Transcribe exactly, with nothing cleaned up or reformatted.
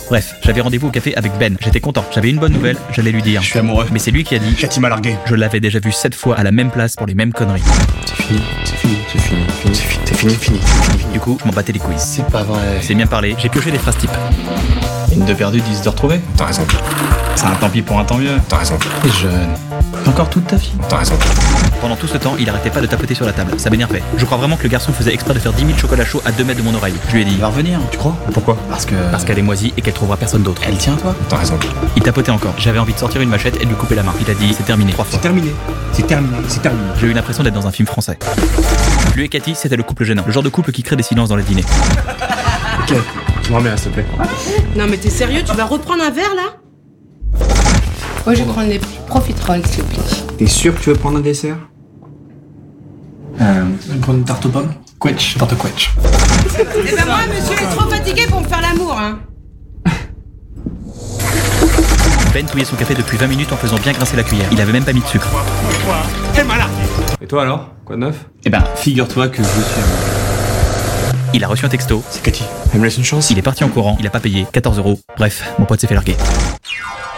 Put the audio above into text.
Bref, j'avais rendez-vous au café avec Ben. J'étais content, j'avais une bonne nouvelle, j'allais lui dire. Je suis amoureux. Mais c'est lui qui a dit. Cathy m'a largué. Je l'avais déjà vu sept fois à la même place pour les mêmes conneries. C'est fini, c'est fini, c'est fini, fini, c'est fini, c'est fini, fini, fini, fini. Du coup, je m'en battais les couilles. C'est pas vrai. C'est bien parlé, j'ai pioché des phrases types. Une de perdue, dix de retrouvée. T'as raison. C'est un tant pis pour un tant mieux. T'as raison. T'es jeune. Encore toute ta vie. T'as raison. Pendant tout ce temps, il arrêtait pas de tapoter sur la table. Ça m'énervait. Je crois vraiment que le garçon faisait exprès de faire dix mille chocolats chauds à deux mètres de mon oreille. Je lui ai dit. Il va revenir, tu crois? Pourquoi? Parce que... Parce qu'elle est moisie et qu'elle trouvera personne d'autre. Elle tient, toi? T'as raison. Il tapotait encore. J'avais envie de sortir une machette et de lui couper la main. Il a dit. C'est terminé. Trois fois. C'est terminé. C'est terminé. C'est terminé. J'ai eu l'impression d'être dans un film français. Lui et Cathy, c'était le couple gênant. Le genre de couple qui crée des silences dans les dîners. Ok. Tu me remets, s'il te plaît. Non mais t'es sérieux, tu vas reprendre un verre là? Moi je vais prendre les profiteroles s'il vous plaît. T'es sûr que tu veux prendre un dessert? Euh... Je vais prendre une tarte aux pommes. Quetch, tarte quetch. Eh ben moi, monsieur est trop fatigué pour me faire l'amour, hein. Ben touillait son café depuis vingt minutes en faisant bien grincer la cuillère. Il avait même pas mis de sucre. Et toi alors? Quoi de neuf? Eh ben, figure-toi que je suis amoureux. Il a reçu un texto. C'est Cathy. Elle me laisse une chance? Il est parti en courant. Il a pas payé. quatorze euros. Bref, mon pote s'est fait larguer.